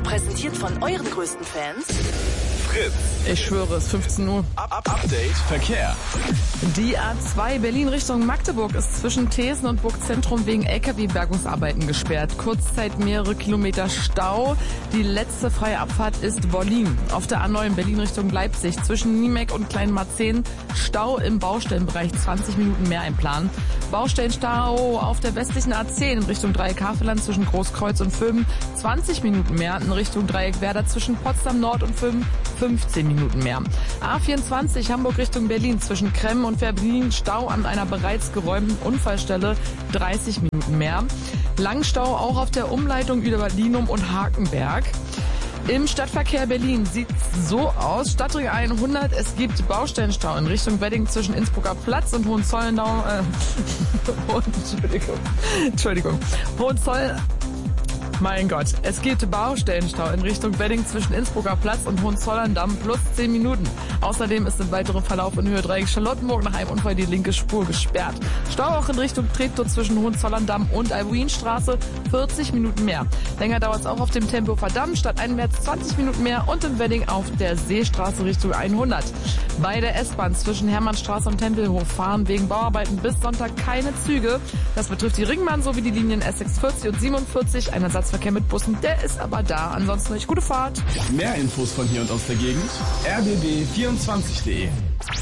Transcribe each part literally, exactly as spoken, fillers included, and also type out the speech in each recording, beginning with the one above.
Präsentiert von euren größten Fans. Fritz. Ich schwöre, es ist fünfzehn Uhr. Up, up, Update Verkehr. Die A zwei Berlin Richtung Magdeburg ist zwischen Thesen und Burgzentrum wegen L K W-Bergungsarbeiten gesperrt. Kurzzeit mehrere Kilometer Stau. Die letzte freie Abfahrt ist Wollin. Auf der A neun Berlin Richtung Leipzig zwischen Niemek und Kleinmarzehn Stau im Baustellenbereich, zwanzig Minuten mehr einplanen. Baustellenstau auf der westlichen A zehn in Richtung Dreieck Havelland zwischen Großkreuz und Vöben, zwanzig Minuten mehr. In Richtung Dreieck Werder zwischen Potsdam Nord und Vöben, fünfzehn Minuten mehr. A vierundzwanzig Hamburg Richtung Berlin zwischen Kremmen und Verbrin Stau an einer bereits geräumten Unfallstelle, dreißig Minuten mehr. Langstau auch auf der Umleitung über Linum und Hakenberg. Im Stadtverkehr Berlin sieht's so aus. Stadtring hundert, es gibt Baustellenstau in Richtung Wedding zwischen Innsbrucker Platz und Hohenzollern. Äh, Entschuldigung. Entschuldigung. Hohenzollern. Mein Gott, es gibt Baustellenstau in Richtung Wedding zwischen Innsbrucker Platz und Hohenzollern-Damm plus zehn Minuten. Außerdem ist im weiteren Verlauf in Höhe Dreieck Charlottenburg nach einem Unfall die linke Spur gesperrt. Stau auch in Richtung Treptow zwischen Hohenzollern-Damm und Albuinstraße, vierzig Minuten mehr. Länger dauert es auch auf dem Tempelhofer Damm, statt einwärts zwanzig Minuten mehr und im Wedding auf der Seestraße Richtung hundert. Bei der S-Bahn zwischen Hermannstraße und Tempelhof fahren wegen Bauarbeiten bis Sonntag keine Züge. Das betrifft die Ringbahn sowie die Linien S sechsundvierzig und siebenundvierzig. Ein Ersatzverkehr mit Bussen, der ist aber da. Ansonsten euch gute Fahrt. Mehr Infos von hier und aus der Gegend. r b b vierundzwanzig punkt de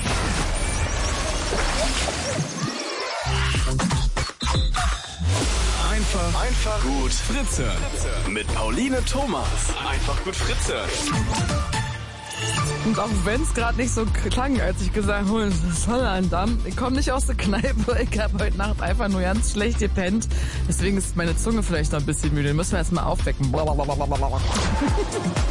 Einfach, einfach gut Fritze. Mit Pauline Thomas. Einfach gut Fritze. Und auch wenn es gerade nicht so klang, als ich gesagt habe, es ist Holland-Damm, ich komme nicht aus der Kneipe, ich habe heute Nacht einfach nur ganz schlecht gepennt. Deswegen ist meine Zunge vielleicht noch ein bisschen müde. Den müssen wir erst mal aufwecken. Blablabla.